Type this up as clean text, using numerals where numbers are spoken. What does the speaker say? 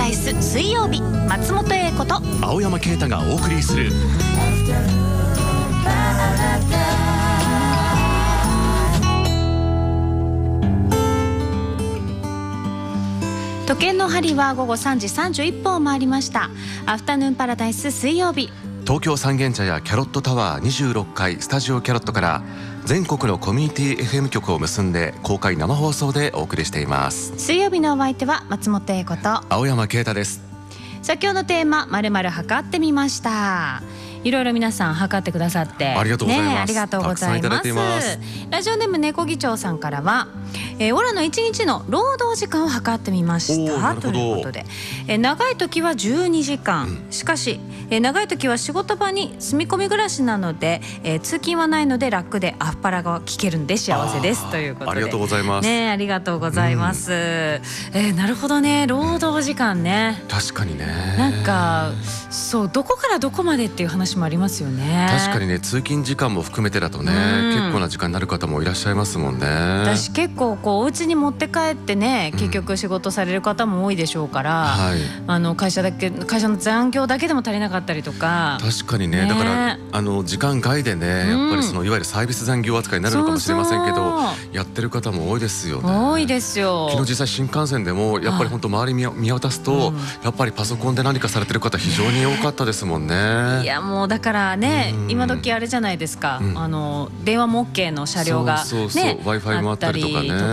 イス水曜日、松本英子と青山啓太がお送りする時計の針は午後3時31分を回りました。アフタヌーンパラダイス水曜日、 東京三軒茶屋キャロットタワー26階スタジオキャロットから全国のコミュニティ FM 局を結んで公開生放送でお送りしています。 水曜日のお相手は松本英子と青山啓太です。 さあ今日のテーマ、〇〇測ってみました。いろいろ皆さん測ってくださってありがとうございます、 ありがとうございます。 たくさんいただいています。 ラジオネーム猫議長さんからは、オラの1日の労働時間を測ってみましたということで、長い時は12時間、しかし、長い時は仕事場に住み込み暮らしなので、通勤はないので楽でアスパラが聞けるんで幸せですということで、 ありがとうございます。 ありがとうございます。なるほどね、労働時間ね、 確かにね、 なんかそうどこからどこまでっていう話もありますよね。 確かにね、通勤時間も含めてだとね、結構な時間になる方もいらっしゃいますもんね。 私結構お家に持って帰ってね、結局仕事される方も多いでしょうから、会社の残業だけでも足りなかったりとか。 確かにね、だから時間外でね、やっぱりそのいわゆるサービス残業扱いになるのかもしれませんけど、やってる方も多いですよね。 多いですよ。 昨日実際新幹線でもやっぱり本当周り見渡すと、やっぱりパソコンで何かされてる方非常に多かったですもんね。 いやもうだからね、今時あれじゃないですか、電話も OK の車両がね、 Wi-Fi もあったりとかね。